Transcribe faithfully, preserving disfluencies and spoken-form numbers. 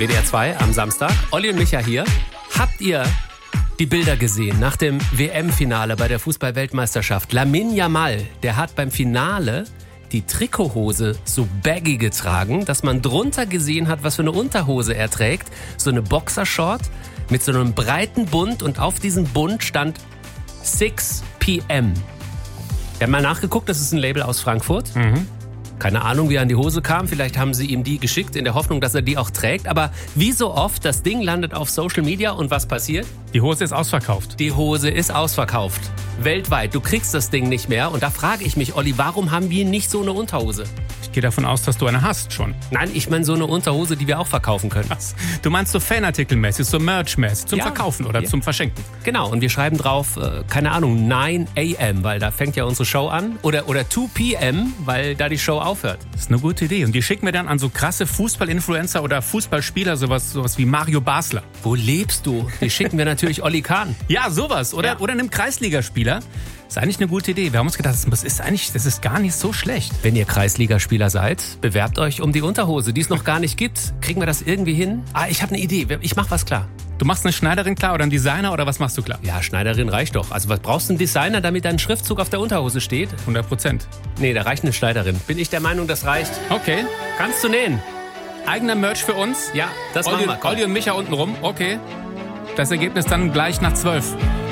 W D R zwei am Samstag. Olli und Micha hier. Habt ihr die Bilder gesehen nach dem W M-Finale bei der Fußball-Weltmeisterschaft? Lamine Yamal, der hat beim Finale die Trikothose so baggy getragen, dass man drunter gesehen hat, was für eine Unterhose er trägt. So eine Boxershort mit so einem breiten Bund und auf diesem Bund stand six p m. Wir haben mal nachgeguckt, das ist ein Label aus Frankfurt. Mhm. Keine Ahnung, wie er an die Hose kam. Vielleicht haben sie ihm die geschickt in der Hoffnung, dass er die auch trägt. Aber wie so oft, das Ding landet auf Social Media und was passiert? Die Hose ist ausverkauft. Die Hose ist ausverkauft. Weltweit. Du kriegst das Ding nicht mehr. Und da frage ich mich, Olli, warum haben wir nicht so eine Unterhose? Ich gehe davon aus, dass du eine hast schon. Nein, ich meine so eine Unterhose, die wir auch verkaufen können. Was? Du meinst so Fanartikelmäßig, so Merchmäßig, zum Ja. Verkaufen oder Ja. zum Verschenken? Genau, und wir schreiben drauf, äh, keine Ahnung, nine a m, weil da fängt ja unsere Show an. Oder, oder two p m, weil da die Show aufhört. Das ist eine gute Idee. Und die schicken wir dann an so krasse Fußballinfluencer oder Fußballspieler, sowas, sowas wie Mario Basler. Wo lebst du? Die schicken wir natürlich Olli Kahn. Ja, sowas. Oder, Ja. oder einem Kreisligaspieler. Ist eigentlich eine gute Idee. Wir haben uns gedacht, das ist eigentlich, das ist gar nicht so schlecht. Wenn ihr Kreisligaspieler seid, bewerbt euch um die Unterhose, die es noch gar nicht gibt. Kriegen wir das irgendwie hin? Ah, ich habe eine Idee. Ich mach was klar. Du machst eine Schneiderin klar oder einen Designer oder was machst du klar? Ja, Schneiderin reicht doch. Also was brauchst du einen Designer, damit dein Schriftzug auf der Unterhose steht? hundert Prozent. Nee, da reicht eine Schneiderin. Bin ich der Meinung, das reicht. Okay. Kannst du nähen? Eigener Merch für uns? Ja, das Olli, machen wir. Komm. Olli und Micha unten rum? Okay. Das Ergebnis dann gleich nach zwölf.